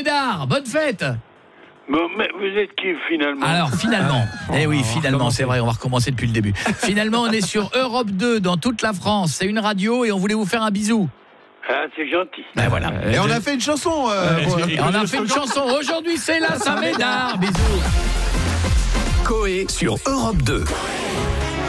Médard, bonne fête. Bon, mais vous êtes qui finalement? Alors finalement, finalement, c'est vrai, on va recommencer depuis le début. Finalement, on est sur Europe 2 dans toute la France. C'est une radio et on voulait vous faire un bisou. Ah, c'est gentil. Ben voilà. Et on a fait une chanson. On a fait une chanson. Aujourd'hui, c'est la Saint-Médard. Bisous. Coé sur Europe 2.